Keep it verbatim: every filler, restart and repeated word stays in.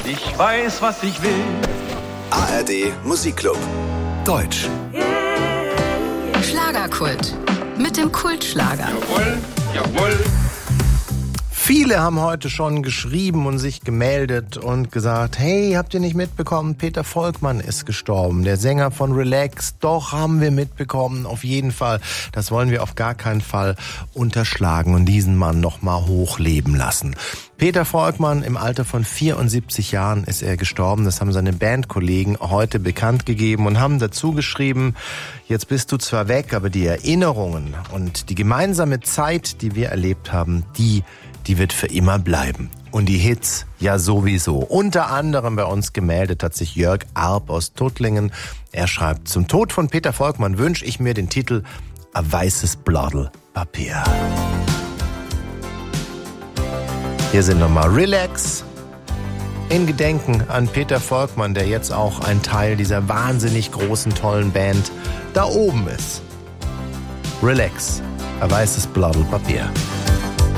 Ich weiß, was ich will. A R D Musikclub. Deutsch. Schlagerkult. Mit dem Kultschlager. Jawohl, jawohl. Viele haben heute schon geschrieben und sich gemeldet und gesagt, hey, habt ihr nicht mitbekommen, Peter Volkmann ist gestorben, der Sänger von Relax. Doch, haben wir mitbekommen, auf jeden Fall. Das wollen wir auf gar keinen Fall unterschlagen und diesen Mann noch mal hochleben lassen. Peter Volkmann, im Alter von vierundsiebzig Jahren ist er gestorben. Das haben seine Bandkollegen heute bekannt gegeben und haben dazu geschrieben, jetzt bist du zwar weg, aber die Erinnerungen und die gemeinsame Zeit, die wir erlebt haben, die die wird für immer bleiben. Und die Hits ja sowieso. Unter anderem bei uns gemeldet hat sich Jörg Arp aus Tuttlingen. Er schreibt, zum Tod von Peter Volkmann wünsche ich mir den Titel A weißes Blattl Papier. Hier sind nochmal Relax. In Gedenken an Peter Volkmann, der jetzt auch ein Teil dieser wahnsinnig großen, tollen Band da oben ist. Relax. A weißes Blattl Papier.